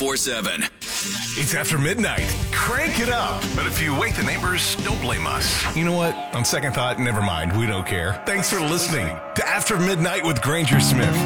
24/7. It's after midnight. Crank it up. But if you wake the neighbors, don't blame us. You know what? On second thought, never mind. We don't care. Thanks for listening to After Midnight with Granger Smith.